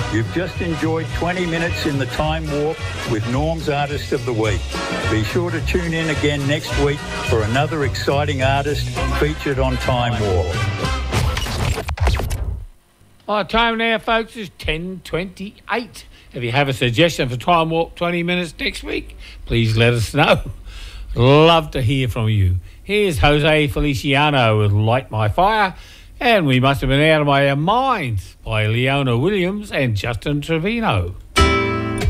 You've just enjoyed 20 minutes in the Time Warp with Norm's Artist of the Week. Be sure to tune in again next week for another exciting artist featured on Time Warp. Our time now, folks, is 10:28. If you have a suggestion for Time Warp 20 minutes next week, please let us know. Love to hear from you. Here's Jose Feliciano with Light My Fire, and We Must Have Been Out of My Minds by Leona Williams and Justin Trevino.